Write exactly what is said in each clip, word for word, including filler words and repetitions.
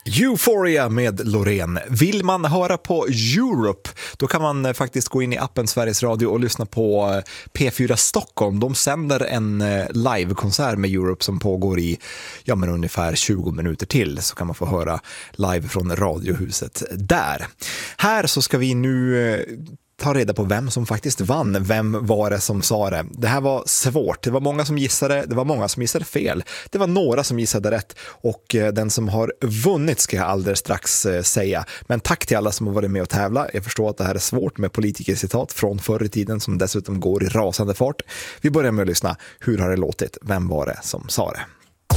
Euphoria med Loreen. Vill man höra på Europe, då kan man faktiskt gå in i appen Sveriges Radio och lyssna på P fyra Stockholm. De sänder en livekonsert med Europe som pågår i ja, men ungefär tjugo minuter till, så kan man få höra live från Radiohuset där. Här så ska vi nu ta reda på vem som faktiskt vann. Vem var det som sa det? Det här var svårt. Det var många som gissade, det var många som gissade fel. Det var några som gissade rätt, och den som har vunnit ska jag alldeles strax säga. Men tack till alla som har varit med och tävla. Jag förstår att det här är svårt med politikercitat från förr i tiden som dessutom går i rasande fart. Vi börjar med att lyssna. Hur har det låtit? Vem var det som sa det?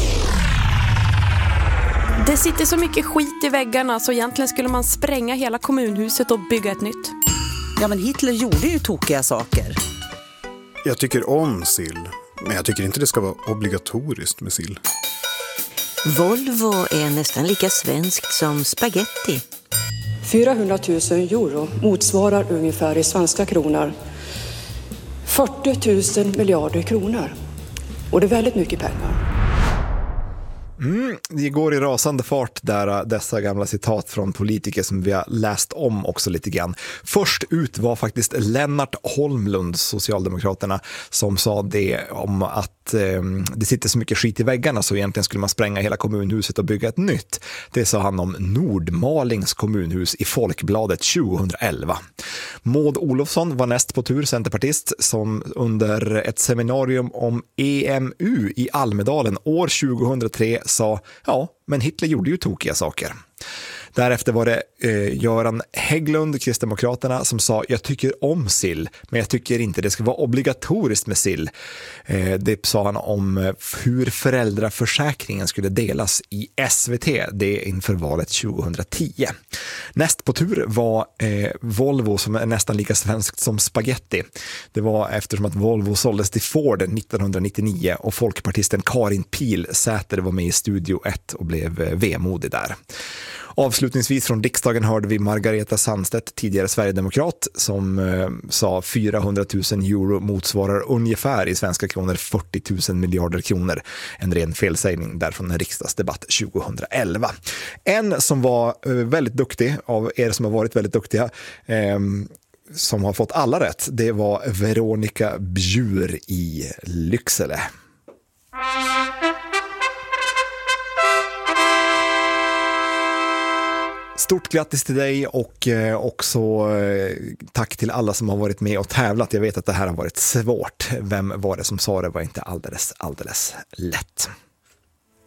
Det sitter så mycket skit i väggarna så egentligen skulle man spränga hela kommunhuset och bygga ett nytt. Ja, men Hitler gjorde ju tokiga saker. Jag tycker om sill, men jag tycker inte det ska vara obligatoriskt med sill. Volvo är nästan lika svenskt som spaghetti. fyrahundratusen euro motsvarar ungefär i svenska kronor fyrtio tusen miljarder kronor. Och det är väldigt mycket pengar. Mm, det går i rasande fart där, dessa gamla citat från politiker som vi har läst om också lite grann. Först ut var faktiskt Lennart Holmlund, Socialdemokraterna, som sa det om att eh, det sitter så mycket skit i väggarna så egentligen skulle man spränga hela kommunhuset och bygga ett nytt. Det sa han om Nordmalings kommunhus i Folkbladet tjugohundraelva. Maud Olofsson var näst på tur, centerpartist, som under ett seminarium om E M U i Almedalen år tjugohundratre sa, ja, men Hitler gjorde ju tokiga saker. Därefter var det eh, Göran Hägglund, Kristdemokraterna, som sa, jag tycker om sill, men jag tycker inte det ska vara obligatoriskt med sill. Eh, det sa han om eh, hur föräldraförsäkringen skulle delas i S V T, det inför valet tjugohundratio. Näst på tur var eh, Volvo, som är nästan lika svenskt som spaghetti. Det var eftersom att Volvo såldes till Ford nittonhundranittionio och folkpartisten Karin Pilsäter var med i Studio ett och blev eh, vemodig där. Avslutningsvis från riksdagen hörde vi Margareta Sandstedt, tidigare Sverigedemokrat, som eh, sa fyrahundratusen euro motsvarar ungefär i svenska kronor fyrtio tusen miljarder kronor. En ren felsägning där från en riksdagsdebatt tjugohundraelva. En som var eh, väldigt duktig, av er som har varit väldigt duktiga, eh, som har fått alla rätt, det var Veronica Bjur i Lycksele. Stort grattis till dig, och eh, också eh, tack till alla som har varit med och tävlat. Jag vet att det här har varit svårt. Vem var det som sa det var inte alldeles, alldeles lätt.